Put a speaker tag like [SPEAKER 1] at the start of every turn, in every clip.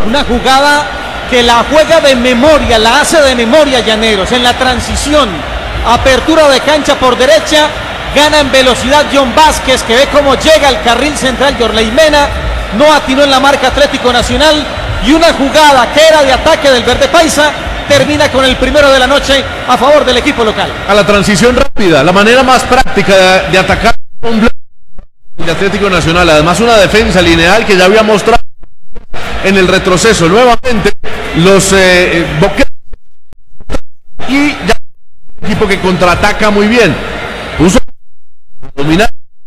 [SPEAKER 1] Una jugada que la juega de memoria, la hace de memoria Llaneros. En la transición, apertura de cancha por derecha, gana en velocidad John Vázquez, que ve cómo llega al carril central Yorley Mena, no atinó en la marca Atlético Nacional, y una jugada que era de ataque del Verde Paisa termina con el primero de la noche a favor del equipo local.
[SPEAKER 2] A la transición rápida, la manera más práctica de atacar un bloque de Atlético Nacional, además una defensa lineal que ya había mostrado en el retroceso. Nuevamente los boqueros y ya un equipo que contraataca muy bien, puso dominar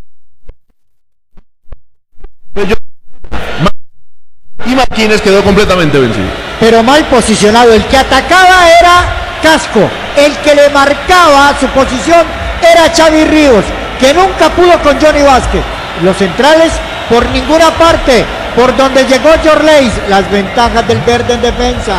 [SPEAKER 2] y Martínez quedó completamente vencido,
[SPEAKER 3] pero mal posicionado. El que atacaba era Casco, el que le marcaba su posición era Xavi Ríos, que nunca pudo con Johnny Vázquez. Los centrales por ninguna parte, por donde llegó Yorley. Las ventajas del verde en defensa.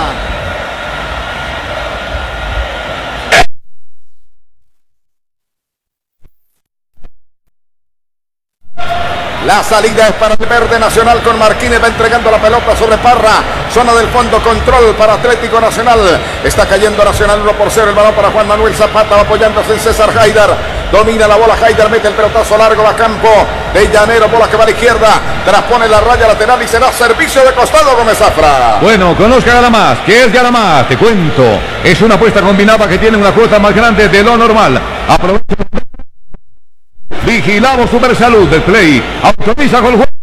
[SPEAKER 4] La salida es para el Verde Nacional con Martínez, va entregando la pelota sobre Parra. Zona del fondo, control para Atlético Nacional. Está cayendo Nacional 1-0. El balón para Juan Manuel Zapata, va apoyándose en César Haidar. Domina la bola Haidar, mete el pelotazo largo, va a campo de Llanero, bola que va a la izquierda. Traspone la raya lateral y será servicio de costado Gómez Zafra.
[SPEAKER 5] Bueno, conozca Gana Más. ¿Qué es Gana Más? Te cuento. Es una apuesta combinada que tiene una cuota más grande de lo normal. Aprovecha. Vigilamos Supersalud del Play. Autoriza con el juego.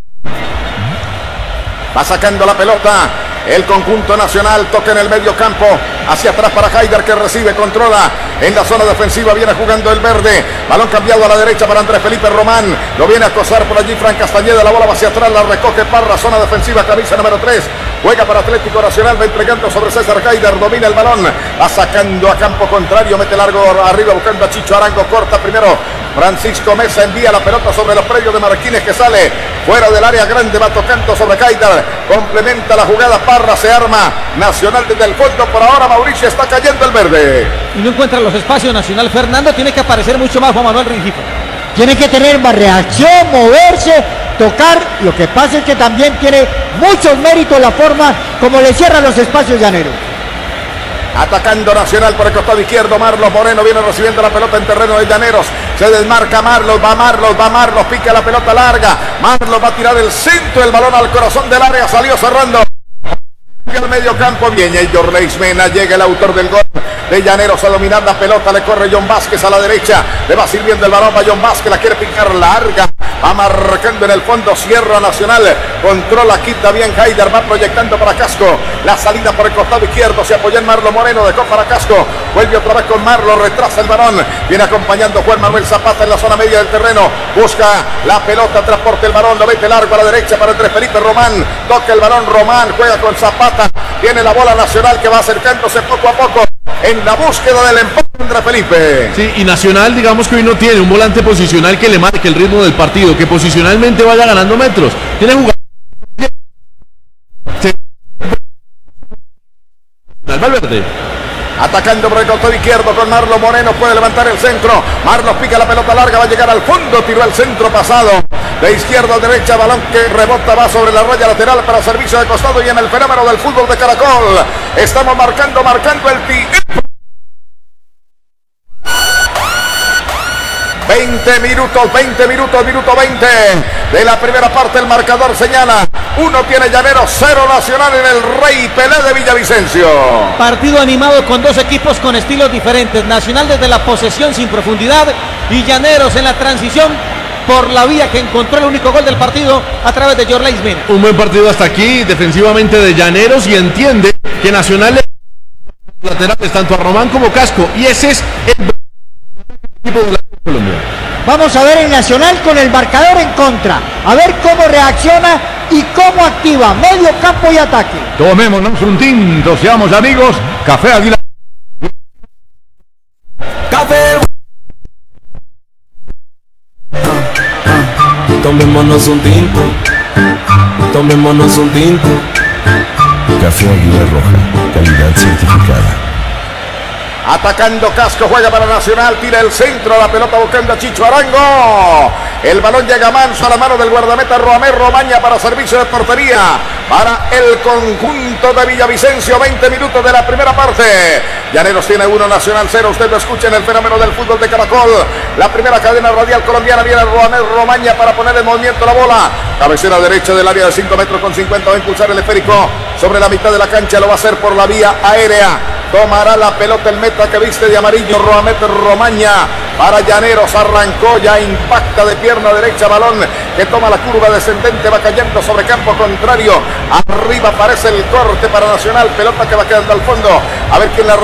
[SPEAKER 4] Va sacando la pelota el conjunto nacional, toca en el medio campo, hacia atrás para Haidar, que recibe, controla en la zona defensiva, viene jugando el verde, balón cambiado a la derecha para Andrés Felipe Román, lo viene a acosar por allí Fran Castañeda, la bola va hacia atrás, la recoge Parra, zona defensiva, camisa número 3, juega para Atlético Nacional, va entregando sobre César Haidar, domina el balón, va sacando a campo contrario, mete largo arriba buscando a Chicho Arango, corta primero Francisco Mesa, envía la pelota sobre los predios de Marquines, que sale fuera del área grande, va tocando sobre Haidar, complementa la jugada Parra, se arma Nacional desde el fondo, por ahora Mauricio está cayendo el verde.
[SPEAKER 1] Y no encuentra los espacios Nacional. Fernando, tiene que aparecer mucho más Juan Manuel Rengifo.
[SPEAKER 3] Tiene que tener más reacción, moverse, tocar. Lo que pasa es que también tiene muchos méritos la forma como le cierra los espacios Llanero.
[SPEAKER 4] Atacando Nacional por el costado izquierdo, Marlos Moreno viene recibiendo la pelota en terreno de Llaneros, se desmarca Marlos, va Marlos, pica la pelota larga, Marlos va a tirar el centro, el balón al corazón del área, salió cerrando al medio campo, viene Yorley Mena, llega el autor del gol de Llaneros a dominar la pelota, le corre John Vázquez a la derecha, le va sirviendo el balón, va John Vázquez, la quiere picar larga, va marcando en el fondo, cierra Nacional, controla, quita bien Haidar, va proyectando para Casco, la salida por el costado izquierdo, se apoya en Marlo Moreno, dejó para Casco, vuelve otra vez con Marlo, retrasa el balón, viene acompañando Juan Manuel Zapata en la zona media del terreno, busca la pelota, transporta el balón, lo mete largo a la derecha para Andrés Felipe Román, toca el balón Román, juega con Zapata, tiene la bola Nacional que va acercándose poco a poco en la búsqueda del empate Andrés Felipe.
[SPEAKER 2] Sí, y Nacional, digamos que hoy no tiene un volante posicional que le marque el ritmo del partido, que posicionalmente vaya ganando metros. Tiene jugadores. Valverde.
[SPEAKER 4] Atacando por el costado izquierdo con Marlos Moreno, puede levantar el centro, Marlos pica la pelota larga, va a llegar al fondo, tiró el centro pasado, de izquierda a derecha, balón que rebota, va sobre la raya lateral para servicio de costado, y en el fenómeno del fútbol de Caracol, estamos marcando el tiempo. 20 minutos, minuto 20 de la primera parte, el marcador señala, 1 tiene Llaneros, 0 Nacional en el Rey Pelé de Villavicencio.
[SPEAKER 1] Partido animado con dos equipos con estilos diferentes, Nacional desde la posesión sin profundidad y Llaneros en la transición por la vía que encontró el único gol del partido a través de Yorley Mena.
[SPEAKER 2] Un buen partido hasta aquí, defensivamente de Llaneros, y entiende que Nacional le laterales tanto a Román como Casco, y ese es el equipo de la Colombia.
[SPEAKER 3] Vamos a ver el Nacional con el marcador en contra, a ver cómo reacciona y cómo activa medio campo y ataque.
[SPEAKER 5] Tomémonos un tinto, seamos amigos. Café Águila.
[SPEAKER 6] Café. Tomémonos un tinto. Tomémonos un tinto. Café Águila Roja, calidad certificada.
[SPEAKER 4] Atacando Casco, juega para Nacional, tira el centro, la pelota buscando a Chicho Arango. El balón llega manso a la mano del guardameta Roamer Romaña para servicio de portería para el conjunto de Villavicencio. 20 minutos de la primera parte. Llaneros tiene 1, Nacional 0. Usted lo escucha en el fenómeno del fútbol de Caracol. La primera cadena radial colombiana. Viene Roamer Romaña para poner en movimiento la bola. Cabecera derecha del área de 5 metros con 50. Va a impulsar el esférico sobre la mitad de la cancha. Lo va a hacer por la vía aérea. Tomará la pelota el meta que viste de amarillo, Roamer Romaña para Llaneros. Arrancó, ya impacta de pierna derecha, balón que toma la curva descendente, va cayendo sobre campo contrario. Arriba aparece el corte para Nacional, pelota que va quedando al fondo. A ver quién la